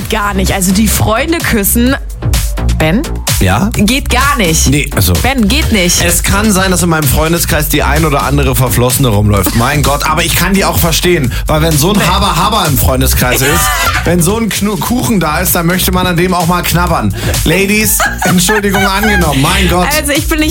geht gar nicht. Also die Freunde küssen. Ben? Ja? Geht gar nicht. Nee, also. Ben, geht nicht. Es kann sein, dass in meinem Freundeskreis die ein oder andere Verflossene rumläuft. Mein Gott, aber ich kann die auch verstehen. Weil wenn so ein Haber im Freundeskreis ist, wenn so ein Kuchen da ist, dann möchte man an dem auch mal knabbern. Ladies, Entschuldigung angenommen. Mein Gott. Also ich bin nicht